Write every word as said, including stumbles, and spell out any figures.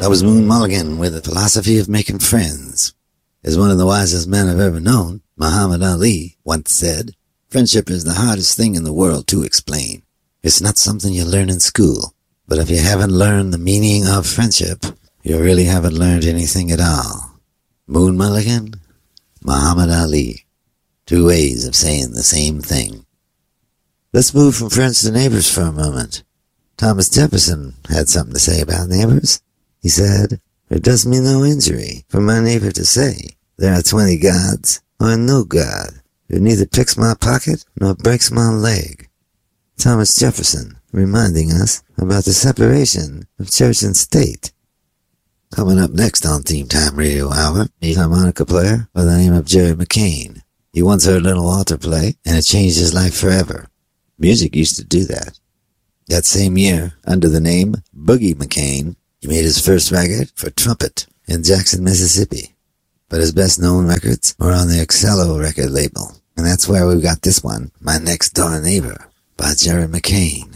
That was Moon Mulligan with the philosophy of making friends. As one of the wisest men I've ever known, Muhammad Ali, once said, friendship is the hardest thing in the world to explain. It's not something you learn in school. But if you haven't learned the meaning of friendship, you really haven't learned anything at all. Moon Mulligan, Muhammad Ali. Two ways of saying the same thing. Let's move from friends to neighbors for a moment. Thomas Jefferson had something to say about neighbors. He said, "It does me no injury for my neighbor to say, there are twenty gods, or no God, who neither picks my pocket nor breaks my leg." Thomas Jefferson, reminding us about the separation of church and state. Coming up next on Theme Time Radio Hour, a harmonica player by the name of Jerry McCain. He once heard Little Walter play, and it changed his life forever. Music used to do that. That same year, under the name Boogie McCain, he made his first record for trumpet in Jackson, Mississippi. But his best-known records were on the Excello record label. And that's where we got this one, My Next Door Neighbor, by Jerry McCain.